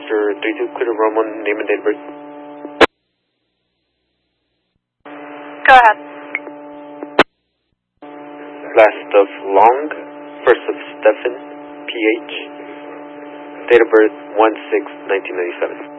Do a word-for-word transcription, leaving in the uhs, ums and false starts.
Victor three two, clear to run one, name and date of birth. Go ahead. Last of Long, first of Stephen, P H, date of birth one six nineteen ninety-seven.